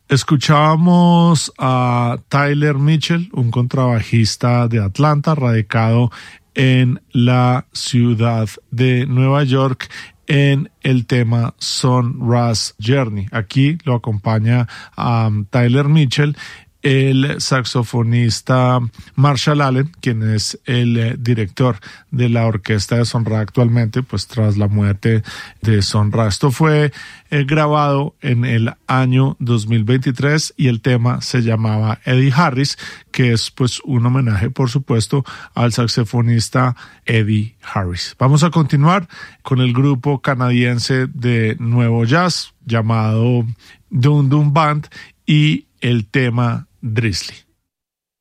Escuchábamos a Tyler Mitchell, un contrabajista de Atlanta, radicado en la ciudad de Nueva York, en el tema Sunrise Journey. Aquí lo acompaña Tyler Mitchell, el saxofonista Marshall Allen, quien es el director de la orquesta de Sun Ra actualmente, pues tras la muerte de Sun Ra. Esto fue grabado en el año 2023 y el tema se llamaba Eddie Harris, que es pues un homenaje, por supuesto, al saxofonista Eddie Harris. Vamos a continuar con el grupo canadiense de nuevo jazz llamado Dum Dum Band y el tema Drizzly.